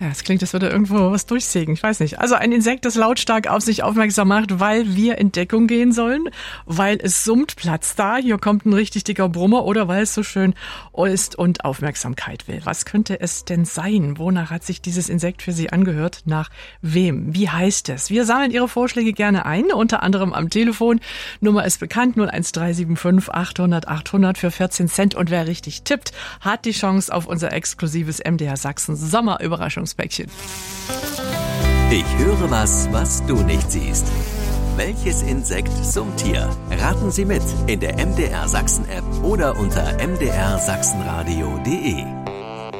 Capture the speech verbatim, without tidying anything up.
Ja, es klingt, als würde irgendwo was durchsägen. Ich weiß nicht. Also ein Insekt, das lautstark auf sich aufmerksam macht, weil wir in Deckung gehen sollen, weil es summt, Platz da, hier kommt ein richtig dicker Brummer oder weil es so schön ist und Aufmerksamkeit will. Was könnte es denn sein? Wonach hat sich dieses Insekt für Sie angehört? Nach wem? Wie heißt es? Wir sammeln Ihre Vorschläge gerne ein, unter anderem am Telefon. Nummer ist bekannt, null eins drei sieben fünf achthundert achthundert für vierzehn Cent. Und wer richtig tippt, hat die Chance auf unser exklusives M D R Sachsen Sommerüberraschungspäckchen. Ich höre was, was du nicht siehst. Welches Insekt summt hier? Raten Sie mit in der M D R Sachsen App oder unter m d r sachsenradio punkt d e.